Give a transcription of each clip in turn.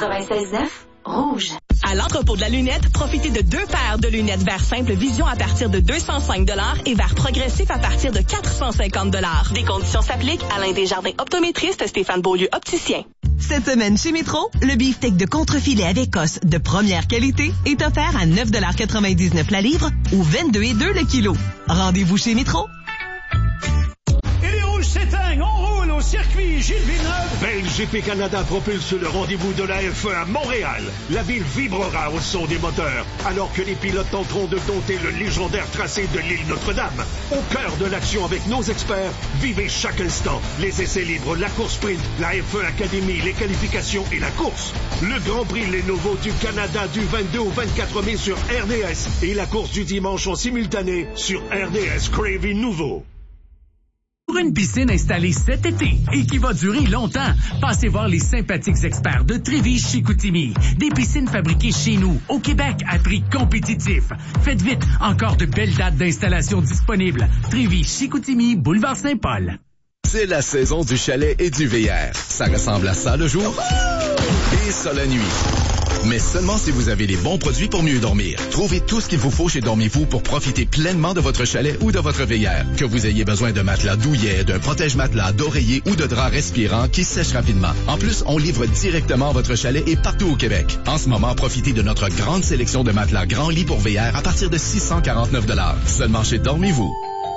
96.9 Rouge. À l'entrepôt de la lunette, profitez de 2 paires de lunettes verre simple vision à partir de 205 $ et verre progressif à partir de 450 $. Des conditions s'appliquent. Alain Desjardins, optométriste, Stéphane Beaulieu, opticien. Cette semaine chez Métro, le beefsteak de contrefilet avec os de première qualité est offert à 9,99 $ la livre ou 22,2 le kilo. Rendez-vous chez Métro. Et les rouges s'éteignent, on roule au circuit Gilles Villeneuve. BeLGP Canada propulse le rendez-vous de la F1 à Montréal. La ville vibrera au son des moteurs, alors que les pilotes tenteront de dompter le légendaire tracé de l'île Notre-Dame. Au cœur de l'action avec nos experts, vivez chaque instant. Les essais libres, la course sprint, la F1 Academy, les qualifications et la course. Le Grand Prix Lenovo du Canada du 22 au 24 mai sur RDS et la course du dimanche en simultané sur RDS Crave Nouveau. Pour une piscine installée cet été et qui va durer longtemps, passez voir les sympathiques experts de Trévis-Chicoutimi. Des piscines fabriquées chez nous, au Québec, à prix compétitif. Faites vite, encore de belles dates d'installation disponibles. Trévis-Chicoutimi, boulevard Saint-Paul. C'est la saison du chalet et du VR. Ça ressemble à ça le jour et ça la nuit. Mais seulement si vous avez les bons produits pour mieux dormir. Trouvez tout ce qu'il vous faut chez Dormez-vous pour profiter pleinement de votre chalet ou de votre VR. Que vous ayez besoin d'un matelas douillet, d'un protège-matelas, d'oreiller ou de drap respirant qui sèche rapidement. En plus, on livre directement votre chalet et partout au Québec. En ce moment, profitez de notre grande sélection de matelas grand lit pour VR à partir de 649 $. Seulement chez Dormez-vous.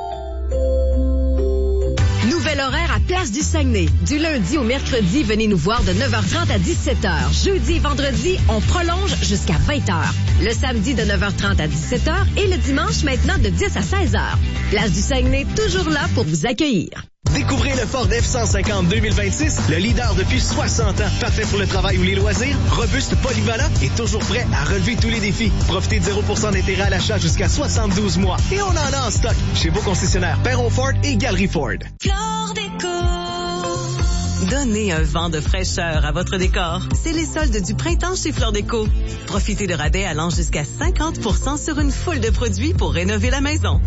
Nouvel horaire à Place du Saguenay. Du lundi au mercredi, venez nous voir de 9h30 à 17h. Jeudi et vendredi, on prolonge jusqu'à 20h. Le samedi de 9h30 à 17h et le dimanche maintenant de 10 à 16h. Place du Saguenay, toujours là pour vous accueillir. Découvrez le Ford F-150 2026, le leader depuis 60 ans. Parfait pour le travail ou les loisirs, robuste, polyvalent et toujours prêt à relever tous les défis. Profitez de 0% d'intérêt à l'achat jusqu'à 72 mois. Et on en a en stock chez vos concessionnaires Perron Ford et Galerie Ford. Flore Déco. Donnez un vent de fraîcheur à votre décor. C'est les soldes du printemps chez Flore Déco. Profitez de rabais allant jusqu'à 50% sur une foule de produits pour rénover la maison.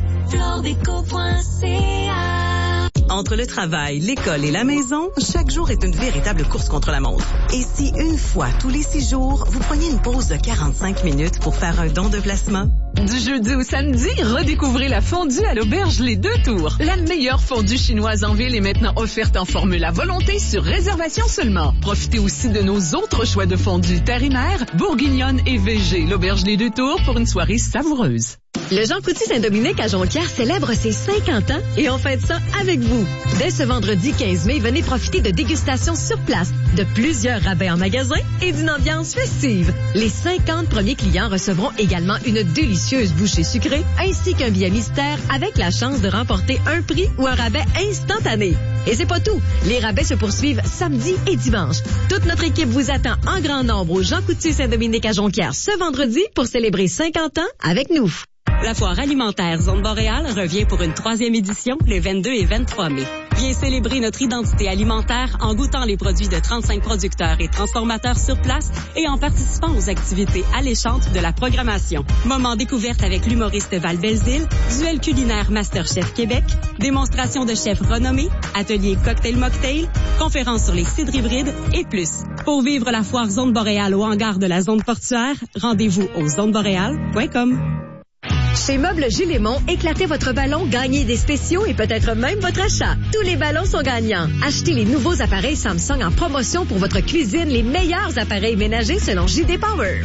floredéco.ca. Entre le travail, l'école et la maison, chaque jour est une véritable course contre la montre. Et si une fois tous les 6 jours, vous preniez une pause de 45 minutes pour faire un don de placement? Du jeudi au samedi, redécouvrez la fondue à l'auberge Les Deux Tours. La meilleure fondue chinoise en ville est maintenant offerte en formule à volonté sur réservation seulement. Profitez aussi de nos autres choix de fondue terre et mer, bourguignonne et végé. L'auberge Les Deux Tours pour une soirée savoureuse. Le Jean Coutu Saint-Dominique à Jonquière célèbre ses 50 ans et on fête ça avec vous. Dès ce vendredi 15 mai, venez profiter de dégustations sur place, de plusieurs rabais en magasin et d'une ambiance festive. Les 50 premiers clients recevront également une délicieuse bouchée sucrée ainsi qu'un billet mystère avec la chance de remporter un prix ou un rabais instantané. Et c'est pas tout. Les rabais se poursuivent samedi et dimanche. Toute notre équipe vous attend en grand nombre au Jean Coutu Saint-Dominique à Jonquière ce vendredi pour célébrer 50 ans avec nous. La foire alimentaire Zone Boréal revient pour une 3e édition les 22 et 23 mai. Viens célébrer notre identité alimentaire en goûtant les produits de 35 producteurs et transformateurs sur place et en participant aux activités alléchantes de la programmation. Moment découverte avec l'humoriste Val Belzile, duel culinaire MasterChef Québec, démonstration de chefs renommés, atelier cocktail-mocktail, conférences sur les cidres hybrides et plus. Pour vivre la foire Zone Boréal au hangar de la zone portuaire, rendez-vous au zoneboréal.com. Chez Meubles Gilles Aymon, éclatez votre ballon, gagnez des spéciaux et peut-être même votre achat. Tous les ballons sont gagnants. Achetez les nouveaux appareils Samsung en promotion pour votre cuisine, les meilleurs appareils ménagers selon JD Power.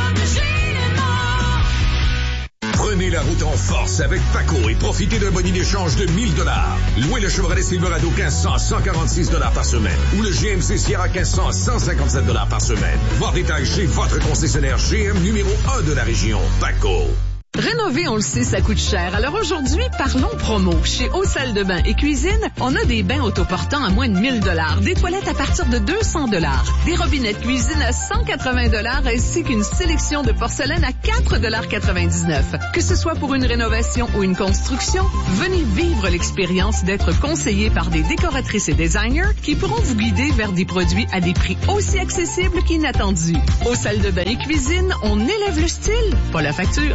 Prenez la route en force avec Paco et profitez d'un boni d'échange de 1 000 $. Louez le Chevrolet Silverado 1500 à 146 $ par semaine ou le GMC Sierra 1500 à 157 $ par semaine. Voir détail chez votre concessionnaire GM numéro 1 de la région, Paco. Rénover, on le sait, ça coûte cher. Alors aujourd'hui, parlons promo. Chez Eau Salle de Bain et Cuisine, on a des bains autoportants à moins de 1 000 $, des toilettes à partir de 200 $, des robinets de cuisine à 180 $ ainsi qu'une sélection de porcelaine à 4,99 $. Que ce soit pour une rénovation ou une construction, venez vivre l'expérience d'être conseillé par des décoratrices et designers qui pourront vous guider vers des produits à des prix aussi accessibles qu'inattendus. Eau Salle de Bain et Cuisine, on élève le style, pas la facture.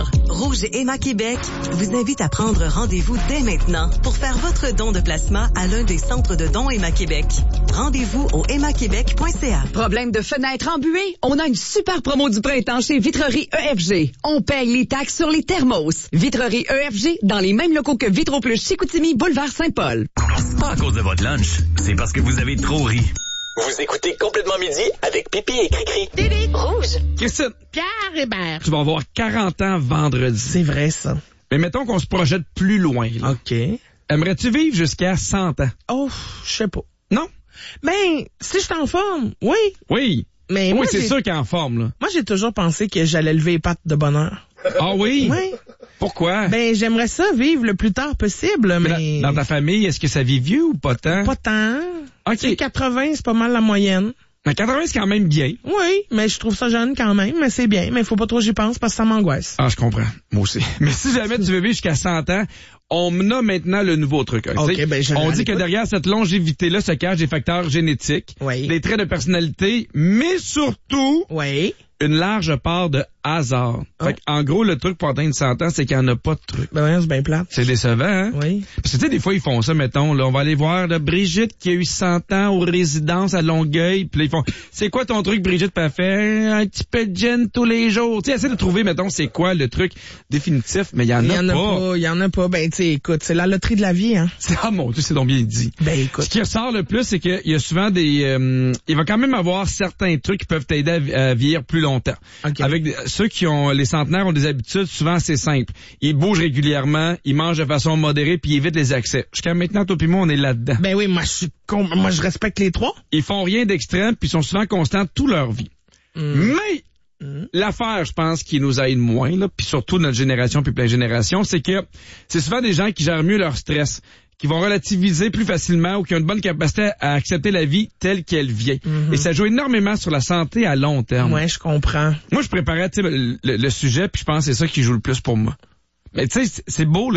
Rouge et Emma Québec vous invitent à prendre rendez-vous dès maintenant pour faire votre don de plasma à l'un des centres de dons Emma Québec. Rendez-vous au emmaquebec.ca. Problème de fenêtre embuée? On a une super promo du printemps chez Vitrerie EFG. On paye les taxes sur les thermos. Vitrerie EFG dans les mêmes locaux que Vitro-Plus Chicoutimi, boulevard Saint-Paul. C'est pas à cause de votre lunch, c'est parce que vous avez trop ri. Vous écoutez Complètement Midi avec Pipi et Cricri. Télé rouge. Christine. Pierre Hébert. Tu vas avoir 40 ans vendredi. C'est vrai, ça. Mais mettons qu'on se projette plus loin. Là. OK. Aimerais-tu vivre jusqu'à 100 ans? Oh, je sais pas. Non? Ben, si je suis en forme, oui. Oui. Mais oui, moi, c'est sûr qu'il est en forme, là. Moi, j'ai toujours pensé que j'allais lever les pattes de bonheur. Ah oui? Oui. Pourquoi? Ben, j'aimerais ça vivre le plus tard possible, mais... Dans ta famille, est-ce que ça vit vieux ou pas tant? Pas tant. OK. Tu sais, 80, c'est pas mal la moyenne. Mais 80, c'est quand même bien. Oui, mais je trouve ça jeune quand même, mais c'est bien. Mais il faut pas trop j'y pense parce que ça m'angoisse. Ah, je comprends. Moi aussi. Mais si jamais tu veux vivre jusqu'à 100 ans, on a maintenant le nouveau truc. Okay, ben on dit que derrière cette longévité-là se cachent des facteurs génétiques, des traits de personnalité, mais surtout une large part de hasard. Fait en gros, le truc pour atteindre 100 ans, c'est qu'il n'y en a pas de truc. Ben ouais, c'est bien plate. C'est décevant, hein? Oui. Parce que tu sais, des fois, ils font ça, mettons, là, on va aller voir là, Brigitte qui a eu 100 ans aux résidences à Longueuil, puis là, ils font, c'est quoi ton truc, Brigitte, pas fait un petit peu de gin tous les jours. Tu sais, essaie de trouver, mettons, c'est quoi le truc définitif, mais il y en a pas. Il y en a pas. Ben, tu sais, écoute, c'est la loterie de la vie, hein. Ah mon Dieu, c'est donc bien dit. Ben, écoute. Ce qui ressort le plus, c'est qu'il y a souvent des, il va quand même avoir certains trucs qui peuvent t'aider à vieillir plus longtemps. Okay. Avec ceux qui ont, les centenaires ont des habitudes souvent assez simples. Ils bougent régulièrement, ils mangent de façon modérée, puis ils évitent les excès. Jusqu'à maintenant, toi pis moi, on est là-dedans. Ben oui, moi je respecte les trois. Ils font rien d'extrême, puis ils sont souvent constants toute leur vie. Mais l'affaire, je pense, qui nous aide moins, là, puis surtout notre génération, puis plein de générations, c'est que c'est souvent des gens qui gèrent mieux leur stress, qui vont relativiser plus facilement ou qui ont une bonne capacité à accepter la vie telle qu'elle vient. Et ça joue énormément sur la santé à long terme. Ouais, je comprends. Moi, je préparais le sujet, puis je pense que c'est ça qui joue le plus pour moi. Mais tu sais, c'est beau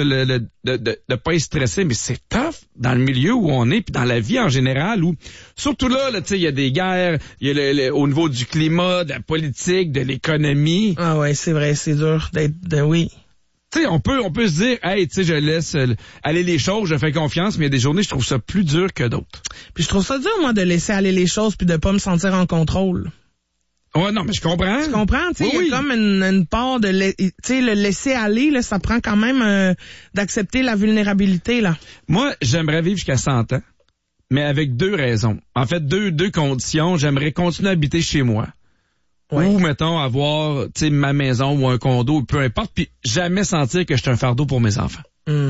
de pas être stressé, mais c'est tough dans le milieu où on est, puis dans la vie en général, où surtout là tu sais, il y a des guerres, il y a au niveau du climat, de la politique, de l'économie. Ah ouais, c'est vrai, c'est dur oui. Tu sais, on peut se dire, hey, tu sais, je laisse aller les choses, je fais confiance, mais il y a des journées, je trouve ça plus dur que d'autres. Puis je trouve ça dur, moi, de laisser aller les choses puis de pas me sentir en contrôle. Ouais, non, mais je comprends. Tu comprends? Tu sais, il y a comme une part de, tu sais, le laisser aller, là, ça prend quand même d'accepter la vulnérabilité, là. Moi, j'aimerais vivre jusqu'à 100 ans, mais avec deux raisons. En fait, deux conditions. J'aimerais continuer à habiter chez moi. Ouais. Ou, mettons, avoir, tu sais, ma maison ou un condo, peu importe, puis jamais sentir que je suis un fardeau pour mes enfants.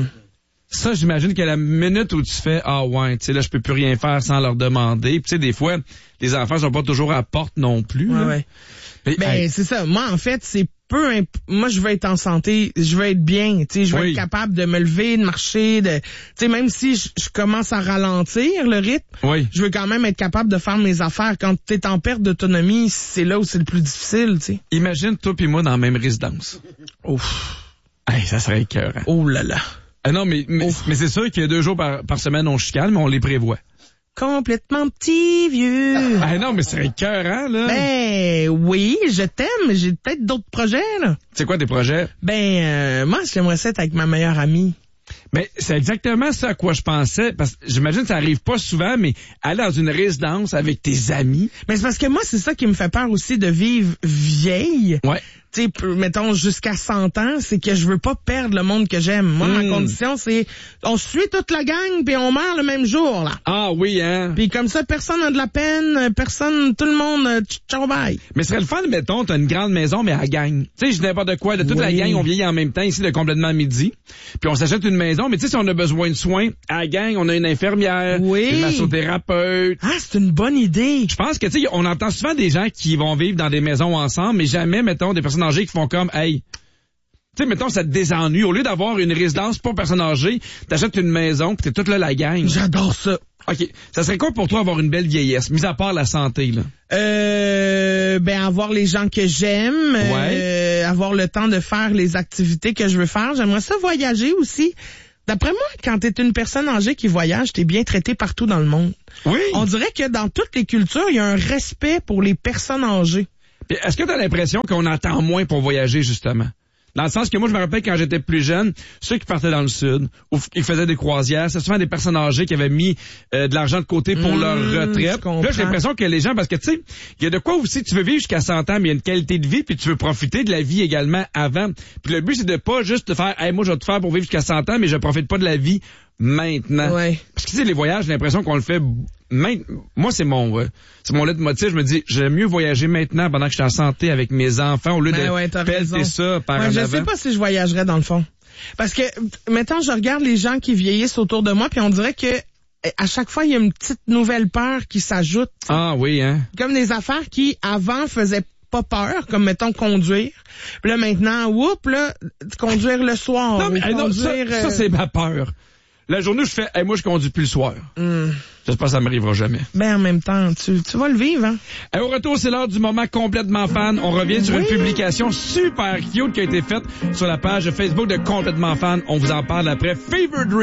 Ça, j'imagine qu'à la minute où tu fais, ah ouais, tu sais, là, je peux plus rien faire sans leur demander. Puis, tu sais, des fois, les enfants sont pas toujours à la porte non plus. Ouais. Mais, ben, c'est ça. Moi, en fait, c'est moi, je veux être en santé, je veux être bien, tu sais, je veux être capable de me lever, de marcher, tu sais, même si je commence à ralentir le rythme, je veux quand même être capable de faire mes affaires. Quand t'es en perte d'autonomie, c'est là où c'est le plus difficile, tu sais. Imagine toi pis moi dans la même résidence. Ouf. Hey, ça serait écœurant. Oh là là. Ah non, mais c'est sûr qu'il y a 2 jours par semaine, on chicane, mais on les prévoit. Complètement petit vieux. Ah non, mais c'est écœurant, là. Ben oui, je t'aime, mais j'ai peut-être d'autres projets, là. C'est quoi tes projets? Ben, moi, j'aimerais ça être avec ma meilleure amie. Mais c'est exactement ça à quoi je pensais, parce que j'imagine que ça arrive pas souvent, mais aller dans une résidence avec tes amis. Mais c'est parce que moi, c'est ça qui me fait peur aussi de vivre vieille. Ouais. Tu sais, mettons, jusqu'à 100 ans, c'est que je veux pas perdre le monde que j'aime. Moi, ma condition, c'est on suit toute la gang puis on meurt le même jour, là. Ah oui, hein? Puis comme ça, personne n'a de la peine, tout le monde, ciao bye. Mais ce serait le fun, mettons, t'as une grande maison, mais à gang. Tu sais, je n'importe quoi, de toute la gang, on vieillit en même temps, ici, de complètement midi. Puis on s'achète une maison, mais tu sais, si on a besoin de soins, à la gang, on a une infirmière, une massothérapeute. Ah, c'est une bonne idée. Je pense que, tu sais, on entend souvent des gens qui vont vivre dans des maisons ensemble, mais jamais, mettons, des personnes âgées qui font comme, hey, tu sais, mettons, ça te désennuie. Au lieu d'avoir une résidence pour personnes âgées, t'achètes une maison pis t'es toute là la gang. J'adore ça. OK. Ça serait quoi pour toi avoir une belle vieillesse, mis à part la santé, là? Ben, avoir les gens que j'aime, avoir le temps de faire les activités que je veux faire. J'aimerais ça voyager aussi. D'après moi, quand t'es une personne âgée qui voyage, t'es bien traité partout dans le monde. Oui. On dirait que dans toutes les cultures, il y a un respect pour les personnes âgées. Est-ce que tu as l'impression qu'on entend moins pour voyager, justement? Dans le sens que moi, je me rappelle quand j'étais plus jeune, ceux qui partaient dans le sud, ou qui faisaient des croisières, c'est souvent des personnes âgées qui avaient mis de l'argent de côté pour leur retraite. Là, j'ai l'impression que les gens, parce que tu sais, il y a de quoi aussi, tu veux vivre jusqu'à 100 ans, mais il y a une qualité de vie, puis tu veux profiter de la vie également avant. Puis le but, c'est de pas juste te faire, hey, moi, je vais tout faire pour vivre jusqu'à 100 ans, mais je profite pas de la vie maintenant. Ouais. Parce que tu sais, les voyages, j'ai l'impression qu'on le fait moi, c'est mon leitmotiv. Je me dis, j'aime mieux voyager maintenant pendant que je suis en santé avec mes enfants au lieu de pelleter ça par en avant. Je sais pas si je voyagerais dans le fond. Parce que, mettons, je regarde les gens qui vieillissent autour de moi, puis on dirait que à chaque fois, il y a une petite nouvelle peur qui s'ajoute. Ah oui, hein? Comme des affaires qui, avant, faisaient pas peur, comme, mettons, conduire. Puis là, maintenant, conduire le soir. Non, mais ça, c'est ma peur. La journée où je fais, hey, moi, je conduis plus le soir. J'espère que ça m'arrivera jamais. Ben, en même temps, tu vas le vivre, hein? Au retour, c'est l'heure du moment complètement fan. On revient sur une publication super cute qui a été faite sur la page Facebook de Complètement Fan. On vous en parle après Fever Dream.